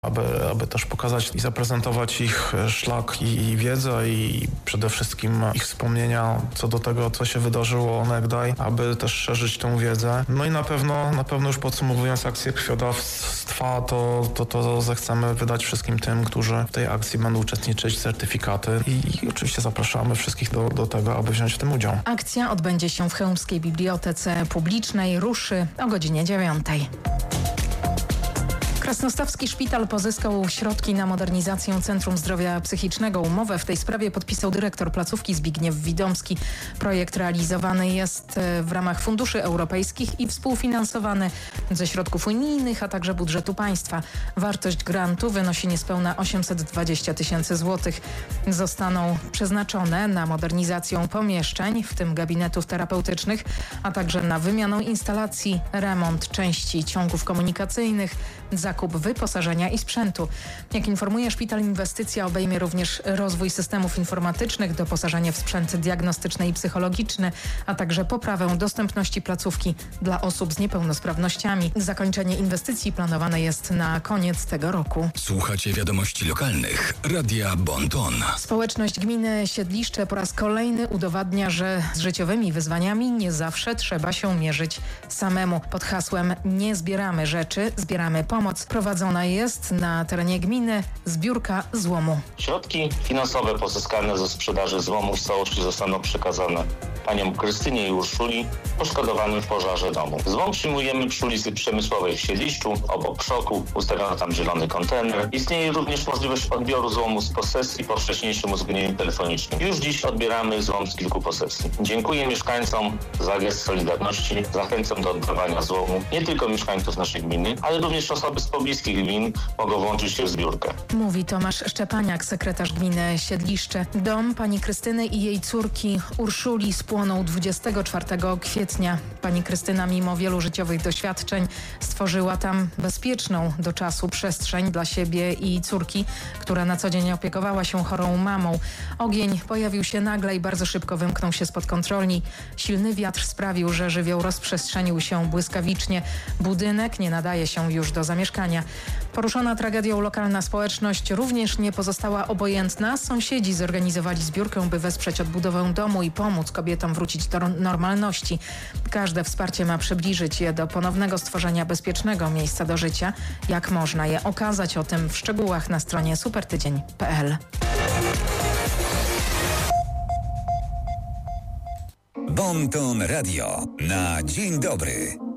aby też pokazać i zaprezentować ich szlak i wiedzę i przede wszystkim ich wspomnienia co do tego, co się wydarzyło onegdaj, aby też szerzyć tę wiedzę. No i na pewno już podsumowując akcję krwiodawstwa, to zechcemy wydać wszystkim tym, którzy w tej akcji będą uczestniczyć, certyfikaty i oczywiście zapraszamy wszystkich do tego, aby wziąć w tym udział. Akcja odbędzie się w Chełmskiej Bibliotece Publicznej, ruszy o godzinie 9. Krasnostawski Szpital pozyskał środki na modernizację Centrum Zdrowia Psychicznego. Umowę w tej sprawie podpisał dyrektor placówki Zbigniew Widomski. Projekt realizowany jest w ramach funduszy europejskich i współfinansowany ze środków unijnych, a także budżetu państwa. Wartość grantu wynosi niespełna 820 000 złotych. Zostaną przeznaczone na modernizację pomieszczeń, w tym gabinetów terapeutycznych, a także na wymianę instalacji, remont części ciągów komunikacyjnych, zakup wyposażenia i sprzętu. Jak informuje szpital, inwestycja obejmie również rozwój systemów informatycznych, doposażenie w sprzęt diagnostyczny i psychologiczny, a także poprawę dostępności placówki dla osób z niepełnosprawnościami. Zakończenie inwestycji planowane jest na koniec tego roku. Słuchacie wiadomości lokalnych. Radia Bon-Ton. Społeczność gminy Siedliszcze po raz kolejny udowadnia, że z życiowymi wyzwaniami nie zawsze trzeba się mierzyć samemu. Pod hasłem "Nie zbieramy rzeczy, zbieramy pomoc" prowadzona jest na terenie gminy zbiórka złomu. Środki finansowe pozyskane ze sprzedaży złomu w całości zostaną przekazane paniom Krystynie i Urszuli poszkodowanym w pożarze domu. Złom przyjmujemy przy ulicy Przemysłowej w Siedliszczu, obok Krzoku, ustawiono tam zielony kontener. Istnieje również możliwość odbioru złomu z posesji po wcześniejszym uzgodnieniu telefonicznym. Już dziś odbieramy złom z kilku posesji. Dziękuję mieszkańcom za gest solidarności. Zachęcam do oddawania złomu nie tylko mieszkańców naszej gminy, ale również osoby z pobliskich gmin mogą włączyć się w zbiórkę. Mówi Tomasz Szczepaniak, sekretarz gminy Siedliszcze. Dom pani Krystyny i jej córki Urszuli spłonął 24 kwietnia. Pani Krystyna mimo wielu życiowych doświadczeń stworzyła tam bezpieczną do czasu przestrzeń dla siebie i córki, która na co dzień opiekowała się chorą mamą. Ogień pojawił się nagle i bardzo szybko wymknął się spod kontroli. Silny wiatr sprawił, że żywioł rozprzestrzenił się błyskawicznie. Budynek nie nadaje się już do zamieszkania. Poruszona tragedią lokalna społeczność również nie pozostała obojętna. Sąsiedzi zorganizowali zbiórkę, by wesprzeć odbudowę domu i pomóc kobietom wrócić do normalności. Każde wsparcie ma przybliżyć je do ponownego stworzenia bezpiecznego miejsca do życia. Jak można je okazać? O tym w szczegółach na stronie supertydzień.pl. Bon-Ton Radio na dzień dobry.